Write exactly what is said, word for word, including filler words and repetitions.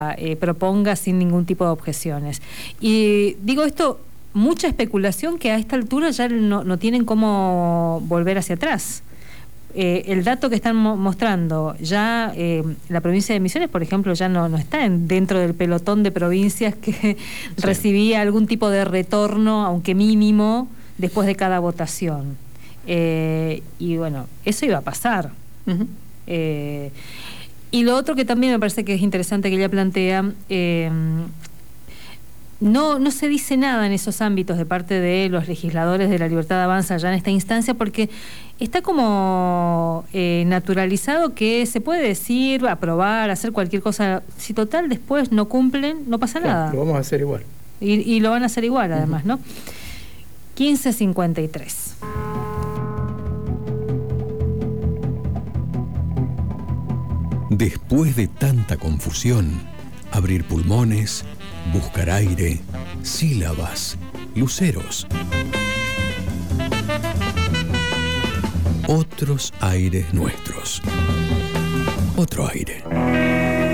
eh, proponga sin ningún tipo de objeciones. Y digo esto, mucha especulación que a esta altura ya no, no tienen cómo volver hacia atrás. Eh, el dato que están mo mostrando, ya eh, la provincia de Misiones, por ejemplo, ya no, no está en, dentro del pelotón de provincias que sí. recibía algún tipo de retorno, aunque mínimo, después de cada votación. Eh, y bueno, eso iba a pasar. Uh-huh. eh, y lo otro que también me parece que es interesante que ella plantea, eh, no, no se dice nada en esos ámbitos de parte de los legisladores de La Libertad Avanza ya en esta instancia, porque está como eh, naturalizado que se puede decir, aprobar, hacer cualquier cosa. Si total después no cumplen, no pasa claro, nada. Lo vamos a hacer igual. Y, y lo van a hacer igual, además, uh-huh. ¿no? quince cincuenta y tres. Después de tanta confusión, abrir pulmones, buscar aire, sílabas, luceros. Otros aires nuestros. Otro aire.